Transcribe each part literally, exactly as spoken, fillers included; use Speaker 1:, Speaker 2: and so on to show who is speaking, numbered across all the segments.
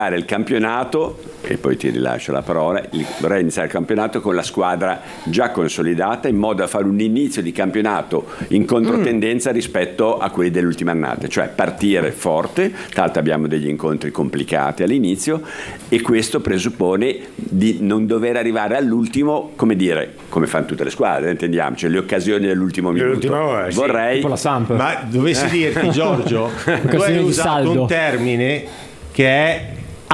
Speaker 1: il campionato, e poi ti rilascio la parola, vorrei iniziare il campionato con la squadra già consolidata, in modo da fare un inizio di campionato in controtendenza mm. rispetto a quelli dell'ultima annata, cioè partire forte. Tra l'altro abbiamo degli incontri complicati all'inizio, e questo presuppone di non dover arrivare all'ultimo, come dire, come fanno tutte le squadre, intendiamoci, le occasioni dell'ultimo minuto.
Speaker 2: Ora, sì.
Speaker 1: Vorrei
Speaker 3: tipo la Samp.
Speaker 2: Ma dovessi dirti, Giorgio, tu hai usato un termine che è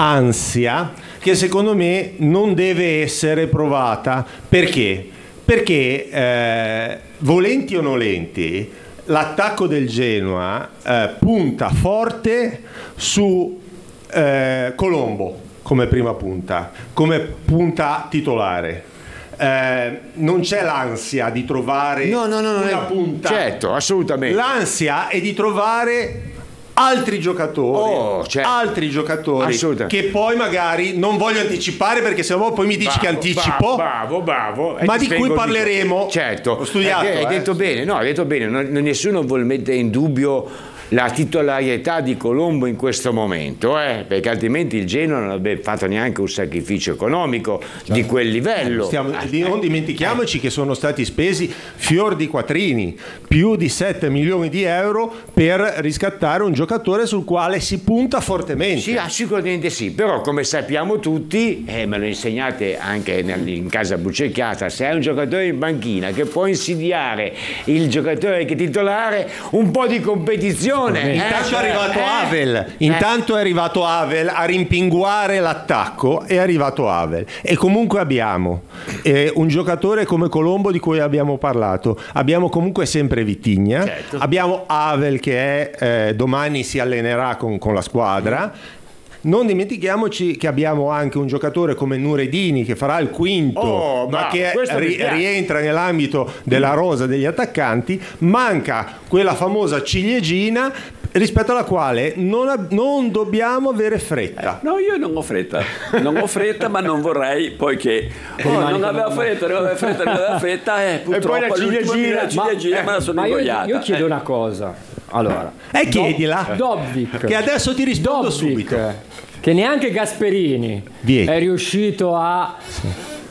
Speaker 2: ansia, che secondo me non deve essere provata. Perché? Perché eh, volenti o nolenti l'attacco del Genoa eh, punta forte su eh, Colombo come prima punta, come punta titolare. Eh, non c'è l'ansia di trovare
Speaker 4: no, no, no,
Speaker 2: una
Speaker 4: no,
Speaker 2: punta.
Speaker 4: Certo, assolutamente.
Speaker 2: L'ansia è di trovare altri giocatori,
Speaker 4: oh, certo.
Speaker 2: altri giocatori che poi magari non voglio anticipare, perché sennò poi mi dici
Speaker 4: bravo,
Speaker 2: che anticipo.
Speaker 4: Bravo, bravo, bravo.
Speaker 2: Ma di cui parleremo.
Speaker 4: Di... Certo,
Speaker 2: ho studiato.
Speaker 4: Hai, hai
Speaker 2: eh.
Speaker 4: detto bene, no, hai detto bene. Non, nessuno vuole mettere in dubbio la titolarietà di Colombo in questo momento, eh? Perché altrimenti il Genoa non avrebbe fatto neanche un sacrificio economico certo. di quel livello.
Speaker 2: Stiamo, non dimentichiamoci che sono stati spesi fior di quattrini, più di sette milioni di euro per riscattare un giocatore sul quale si punta fortemente.
Speaker 4: Sì, sicuramente sì, però come sappiamo tutti, eh, me lo insegnate anche nel, in casa Bucecchiata, se hai un giocatore in banchina che può insidiare il giocatore che è titolare, un po' di competizione.
Speaker 2: Intanto
Speaker 4: eh,
Speaker 2: è arrivato
Speaker 4: eh,
Speaker 2: Havel, intanto
Speaker 4: eh.
Speaker 2: è arrivato Havel a rimpinguare l'attacco, è arrivato Havel, e comunque abbiamo eh, un giocatore come Colombo di cui abbiamo parlato, abbiamo comunque sempre Vitigna,
Speaker 4: certo.
Speaker 2: abbiamo Havel che è, eh, domani si allenerà con, con la squadra. Non dimentichiamoci che abbiamo anche un giocatore come Nuredini che farà il quinto,
Speaker 4: oh,
Speaker 2: ma
Speaker 4: bah,
Speaker 2: che ri- rientra nell'ambito della rosa degli attaccanti. Manca quella famosa ciliegina rispetto alla quale non, ab- non dobbiamo avere fretta.
Speaker 1: Eh, no, io non ho fretta, non ho fretta, ma non vorrei poi che oh, non aveva fretta, non aveva fretta, non aveva fretta, eh, purtroppo
Speaker 4: e poi la ciliegina,
Speaker 1: la ciliegina
Speaker 3: ma,
Speaker 1: me la sono
Speaker 3: ma
Speaker 1: ingoiata.
Speaker 3: Io, io chiedo
Speaker 1: eh.
Speaker 3: una cosa, allora,
Speaker 2: e eh, chiedila,
Speaker 3: Dobbik,
Speaker 2: che adesso ti rispondo
Speaker 3: Dobbik,
Speaker 2: subito.
Speaker 3: Che neanche Gasperini
Speaker 2: Vieni.
Speaker 3: è riuscito a sì.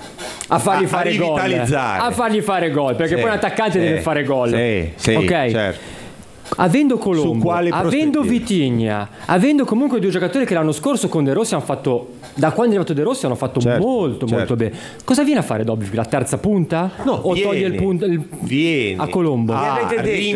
Speaker 3: a fargli
Speaker 2: a,
Speaker 3: fare
Speaker 2: a
Speaker 3: gol, a fargli fare gol, perché
Speaker 2: sì,
Speaker 3: poi un attaccante
Speaker 2: sì,
Speaker 3: deve fare gol.
Speaker 2: Sì, sì,
Speaker 3: ok.
Speaker 2: Certo.
Speaker 3: Avendo Colombo, avendo Vitigna, avendo comunque due giocatori che l'anno scorso con De Rossi hanno fatto, da quando è arrivato De Rossi hanno fatto
Speaker 2: certo,
Speaker 3: molto
Speaker 2: certo.
Speaker 3: molto bene. Cosa viene a fare Dobbik? La terza punta?
Speaker 2: No,
Speaker 3: o
Speaker 2: viene,
Speaker 3: toglie il punto il...
Speaker 2: viene
Speaker 3: a Colombo?
Speaker 2: a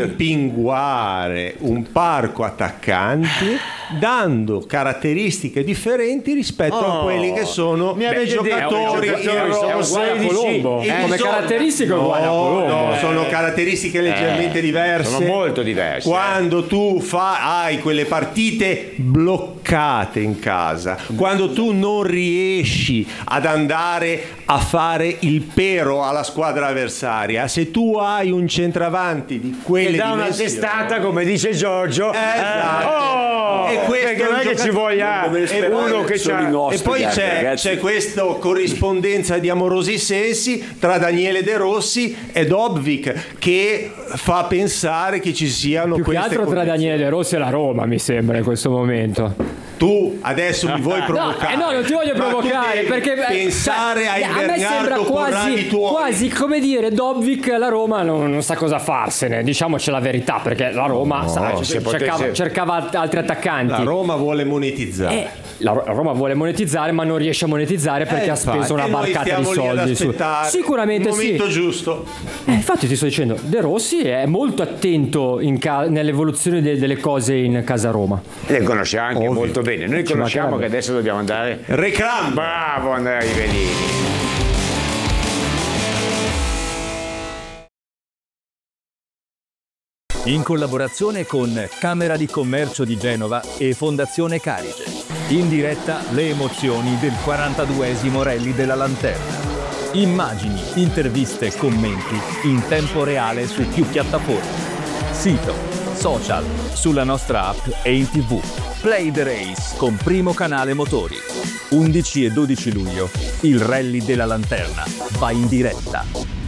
Speaker 2: rimpinguare un parco attaccanti dando caratteristiche differenti rispetto
Speaker 4: oh,
Speaker 2: a quelli che sono
Speaker 4: beh,
Speaker 2: i giocatori in rosa.
Speaker 3: Colombo.
Speaker 2: Eh,
Speaker 3: come
Speaker 2: sono,
Speaker 3: caratteristiche
Speaker 2: no,
Speaker 3: uguali a Colombo.
Speaker 2: no, sono caratteristiche leggermente
Speaker 4: eh,
Speaker 2: diverse.
Speaker 4: Sono molto diverse.
Speaker 2: Quando tu fa, hai quelle partite bloccate in casa, quando tu non riesci ad andare a fare il pero alla squadra avversaria, se tu hai un centravanti di quelle
Speaker 4: che dà
Speaker 2: dimensioni,
Speaker 4: una testata, come dice Giorgio,
Speaker 2: esatto.
Speaker 4: eh, oh,
Speaker 2: e questo
Speaker 4: perché non è che ci voglia uno che c'ha.
Speaker 2: E poi c'è, c'è questa corrispondenza di amorosi sensi tra Daniele De Rossi e Dobbik, che fa pensare che ci siano
Speaker 3: più
Speaker 2: queste
Speaker 3: che altro tra Daniele De Rossi e la Roma, mi sembra, in questo momento.
Speaker 2: Tu adesso mi vuoi provocare?
Speaker 3: No, eh no, non ti voglio provocare, perché
Speaker 2: pensare
Speaker 3: cioè,
Speaker 2: a
Speaker 3: a me sembra quasi, quasi come dire Dobbik, la Roma non, non sa cosa farsene, diciamoci la verità, perché la Roma no, sa, cercava, potesse... cercava altri attaccanti.
Speaker 2: La Roma vuole monetizzare.
Speaker 3: Eh, la Roma vuole monetizzare, ma non riesce a monetizzare perché eh, ha speso una barcata di soldi su. Sicuramente
Speaker 2: il momento
Speaker 3: sì.
Speaker 2: giusto.
Speaker 3: Eh, infatti ti sto dicendo, De Rossi è molto attento in ca- nell'evoluzione de- delle cose in casa Roma.
Speaker 4: Le conosciamo anche Ovvio. molto bene. Noi Ci conosciamo che adesso dobbiamo andare.
Speaker 2: Reclam.
Speaker 4: Bravo Andrea Rivellini.
Speaker 5: In collaborazione con Camera di Commercio di Genova e Fondazione Carige. In diretta le emozioni del quarantaduesimo Rally della Lanterna. Immagini, interviste e commenti in tempo reale su più piattaforme. Sito, social, sulla nostra app e in tv. Play the Race con Primo Canale Motori. undici e dodici luglio il Rally della Lanterna va in diretta.